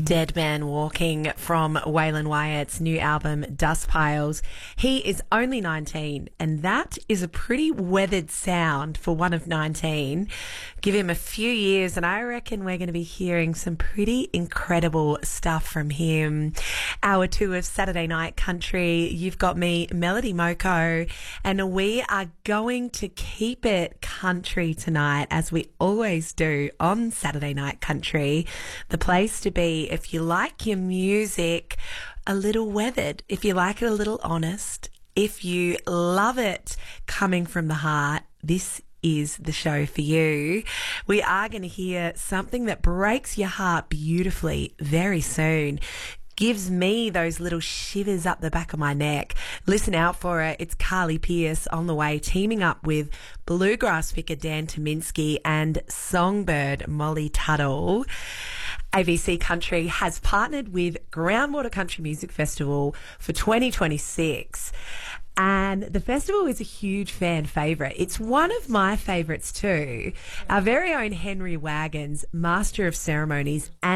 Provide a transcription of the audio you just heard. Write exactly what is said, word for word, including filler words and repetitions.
Dead Man Walking from Waylon Wyatt's new album, Dust Piles. He is only nineteen, and that is a pretty weathered sound for one of nineteen. Give him a few years, and I reckon we're going to be hearing some pretty incredible stuff from him. Hour two of Saturday Night Country. You've got me, Melody Moko, and we are going to keep it country tonight, as we always do on Saturday Night Country. The place to be if you like your music a little weathered, if you like it a little honest, if you love it coming from the heart, this is the show for you. We are going to hear something that breaks your heart beautifully very soon. Gives me those little shivers up the back of my neck. Listen out for it. It's Carly Pearce on the way, teaming up with bluegrass picker Dan Tominski and songbird Molly Tuttle. A B C Country has partnered with Groundwater Country Music Festival for twenty twenty-six. And the festival is a huge fan favourite. It's one of my favourites too. Our very own Henry Wagons, Master of Ceremonies and